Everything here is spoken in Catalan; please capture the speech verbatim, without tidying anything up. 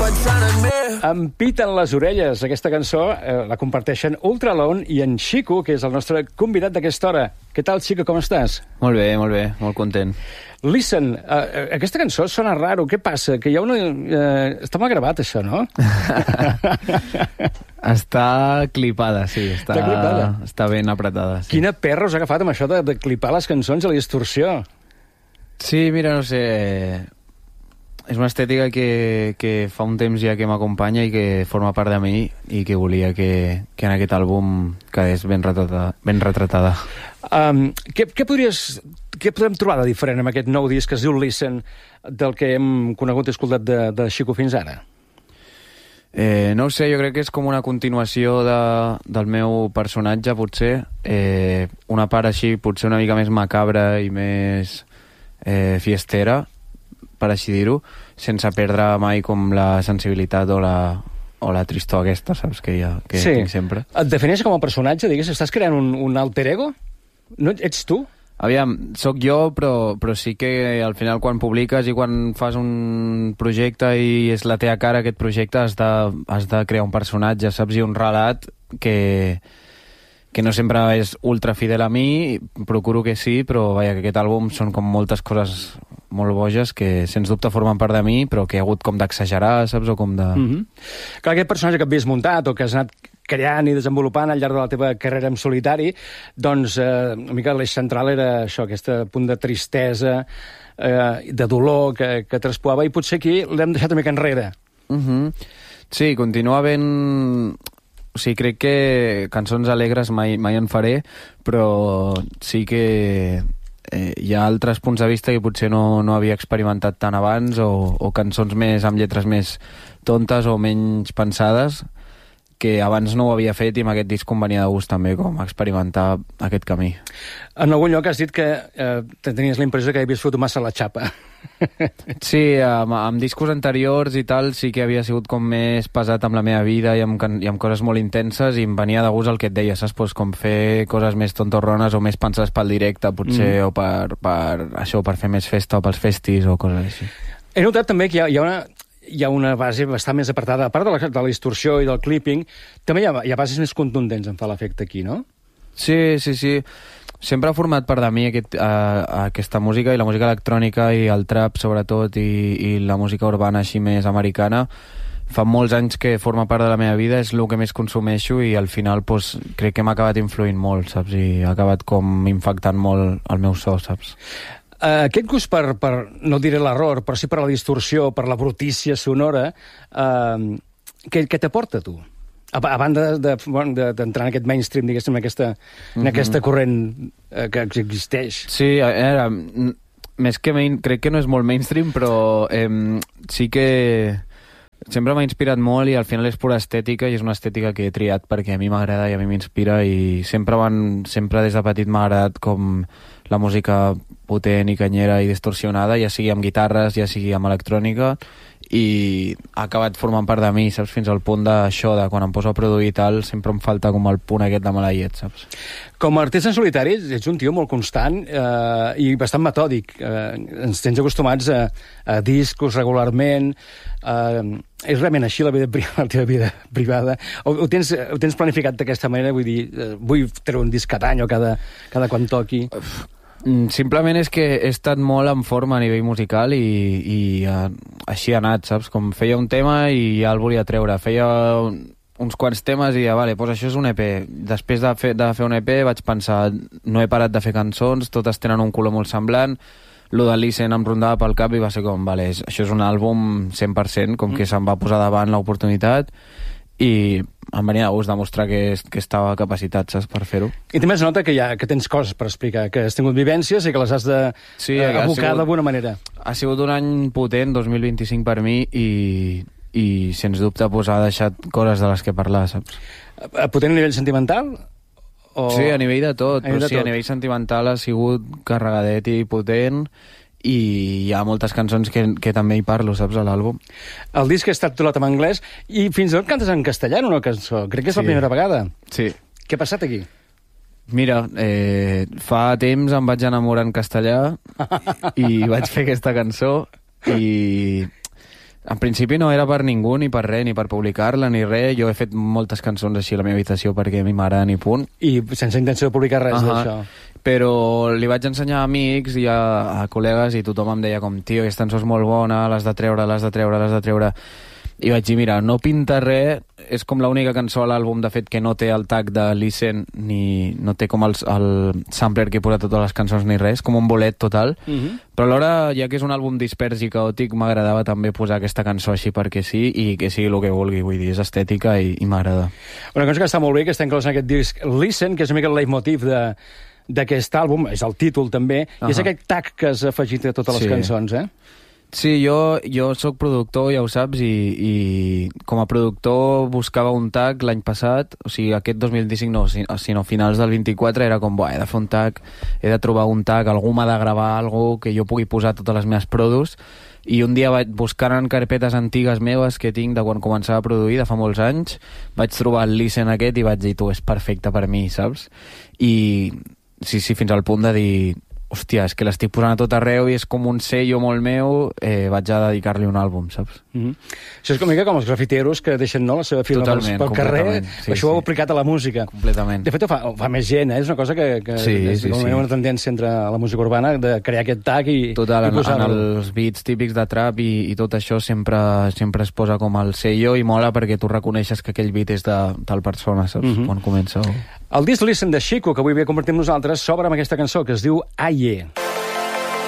pensant en mi. Em piten les orelles. Aquesta cançó eh, la comparteixen Ultralone i en Xico, que és el nostre convidat d'aquesta hora. Què tal, Xico, com estàs? Molt bé, molt bé, molt content. Listen, uh, aquesta cançó sona raro. Què passa? Que hi ha una... Uh, està mal gravat, això, no? Està clipada, sí. Està, Està clipada? Està ben apretada, sí. Quina perra us ha agafat amb això de, de clipar les cançons a la distorsió? Sí, mira, no sé... És una estètica que, que fa un temps ja que m'acompanya i que forma part de mi i que volia que, que en aquest àlbum quedés ben retratada. Ben retratada. Um, què, què podries... Què podem trobar de diferent amb aquest nou disc que es diu Listen del que hem conegut i escoltat de, de Xico fins ara? Eh, no ho sé, jo crec que és com una continuació de, del meu personatge, potser. Eh, una part així, potser una mica més macabra i més eh, fiestera, per així dir-ho, sense perdre mai com la sensibilitat o la, o la tristor aquesta, saps, que, ha, que sí. tinc sempre. Et defineix com a personatge? Digues, estàs creant un, un alter ego? No, ets tu? Aviam, sóc jo, però, però sí que al final quan publiques i quan fas un projecte i és la teva cara aquest projecte has de, has de crear un personatge, saps? I un relat que, que no sempre és ultra fidel a mi, procuro que sí, però vaja, que aquest àlbum són com moltes coses molt boges que sens dubte formen part de mi, però que he hagut com d'exagerar, saps? O com de... Mm-hmm. Clar, aquest personatge que havies muntat o que has anat creant i desenvolupant al llarg de la teva carrera en solitari, doncs eh, una mica l'eix central era això, aquest punt de tristesa, eh, de dolor que, que traspuava, i potser aquí l'hem deixat una mica enrere. Mm-hmm. Sí, continua ben... O sigui, crec que cançons alegres mai, mai en faré, però sí que eh, hi ha altres punts de vista que potser no, no havia experimentat tant abans, o, o cançons més amb lletres més tontes o menys pensades, que abans no ho havia fet i amb aquest disc em venia de gust també com experimentar aquest camí. En algun lloc has dit que eh, tenies la impressió que havies fotut massa la xapa. Sí, amb, amb discos anteriors i tal sí que havia sigut com més pesat amb la meva vida i amb, i amb coses molt intenses, i em venia de gust el que et deia, saps? Pues com fer coses més tontorrones o més pensades pel directe, potser, mm. o per, per això, per fer més festa o pels festis o coses així. He notat també que hi ha, hi ha una... hi ha una base bastant més apartada, a part de la, de la distorsió i del clipping, també hi ha, hi ha bases més contundents, em fa l'efecte aquí, no? Sí, sí, sí. Sempre ha format part de mi aquest, uh, aquesta música, i la música electrònica i el trap, sobretot, i, i la música urbana així més americana. Fa molts anys que forma part de la meva vida, és el que més consumeixo, i al final pues, crec que m'ha acabat influint molt, saps? I ha acabat com infectant molt el meu so, saps? Uh, aquest gust per, per, no diré l'error, però sí per la distorsió, per la brutícia sonora, uh, què, què t'aporta, tu? A, a banda d'entrar de, bueno, de, en aquest mainstream, diguéssim, en aquesta, mm-hmm. en aquesta corrent uh, que existeix. Sí, era, més que main, crec que no és molt mainstream, però eh, sí que sempre m'ha inspirat molt, i al final és pura estètica, i és una estètica que he triat perquè a mi m'agrada i a mi m'inspira, i sempre, van, sempre des de petit m'ha agradat com la música potent i canyera i distorsionada, ja sigui amb guitarres, ja sigui amb electrònica, i ha acabat formant part de mi, saps? Fins al punt d'això, de quan em poso a produir i tal, sempre em falta com el punt aquest de mala llet, saps? Com a artista en solitari ets un tio molt constant eh, i bastant metòdic. Eh, ens tens acostumats a, a discos regularment. Eh, és realment així la, vida, la teva vida privada? O ho tens, ho tens planificat d'aquesta manera? Vull dir, eh, vull treure un disc cada any o cada, cada quan toqui? Simplement és que he estat molt en forma a nivell musical, i, i uh, així ha anat, saps? Com feia un tema i ja el volia treure. Feia un, uns quants temes i ja, vale, doncs això és un E P. Després de fer, de fer un E P vaig pensar, no he parat de fer cançons, totes tenen un color molt semblant. Lo de Listen em rondava pel cap i va ser com, vale, això és un àlbum cent per cent, com que se'm va posar davant l'oportunitat, i em venia de gust demostrar que, que estava capacitat, saps, per fer-ho. I també es nota que, ha, que tens coses per explicar, que has tingut vivències i que les has de sí, eh, abocar d'alguna manera. Ha sigut un any potent, dos mil vint-i-cinc per mi, i, i sens dubte pues, ha deixat coses de les que parlar, saps? Potent a nivell sentimental? O... Sí, a nivell de tot, a nivell però de sí, tot. A nivell sentimental ha sigut carregadet i potent, i hi ha moltes cançons que, que també hi parlo, saps, a l'àlbum. El disc ha estat tot en anglès, i fins i tot cantes en castellà en una cançó. Crec que és sí. la primera vegada. Sí. Què ha passat aquí? Mira, eh, fa temps em vaig enamorar en castellà i vaig fer aquesta cançó, i En principi no era per ningú, ni per res, ni per publicar-la, ni res. Jo he fet moltes cançons així a la meva habitació perquè a mi m'agraden i punt. I sense intenció de publicar res uh -huh. d'això. Però li vaig ensenyar a amics i a, a col·legues i tothom em deia com, tio, aquesta cançó és molt bona, l'has de treure, l'has de treure, l'has de treure... I vaig dir, mira, no pinta res, és com l'única cançó a l'àlbum, de fet, que no té el tag de listen, ni no té com el, el sampler que he posat totes les cançons ni res, com un bolet total, uh -huh. però alhora, ja que és un àlbum dispers i caòtic, m'agradava també posar aquesta cançó així perquè sí, i que sigui el que vulgui, vull dir, és estètica i, i m'agrada. Una cosa que està molt bé, que està inclòs en aquest disc Listen, que és una mica el leitmotiv de d'aquest àlbum, és el títol també, uh -huh. i és aquest tag que has afegit a totes sí. les cançons, eh? Sí, jo, jo sóc productor, ja ho saps, i, i com a productor buscava un tag l'any passat, o sigui, aquest dos mil disset no, sinó finals del vint-i-quatre, era com, he de fer un tag, he de trobar un tag, algú m'ha de gravar alguna que jo pugui posar totes les meves produs, i un dia vaig buscar en carpetes antigues meves que tinc de quan començava a produir, de fa molts anys, vaig trobar el listen aquest i vaig dir, tu, és perfecte per mi, saps? I sí, sí, fins al punt de dir... hòstia, és que l'estic posant a tot arreu i és com un sello molt meu, eh, vaig a dedicar-li un àlbum, saps? Mm -hmm. Això és com mica com els grafiteros que deixen no, la seva fila pel, pel carrer, sí, això sí. ho heu aplicat a la música. Completament. De fet, ho fa, ho fa més gent, eh? És una cosa que, que sí, és sí, sí. una tendència entre la música urbana de crear aquest tag i, Total, i posar-lo. En els beats típics de trap i, i tot això sempre, sempre es posa com el sello i mola perquè tu reconeixes que aquell beat és de tal persona, saps? Mm -hmm. Quan comença. O... El disc Listen de Chico, que avui ve a compartir amb nosaltres, s'obre amb aquesta cançó que es diu Aye.